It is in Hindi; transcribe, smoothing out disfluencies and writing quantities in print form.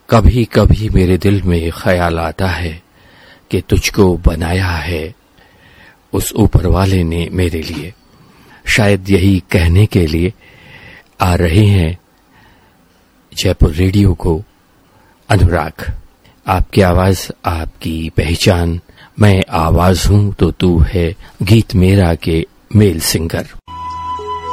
कभी कभी मेरे दिल में ख्याल आता है कि तुझको बनाया है उस ऊपर वाले ने मेरे लिए। शायद यही कहने के लिए आ रहे हैं जयपुर रेडियो को अनुराग। आपकी आवाज, आपकी पहचान, मैं आवाज हूं तो तू है, गीत मेरा के मेल सिंगर।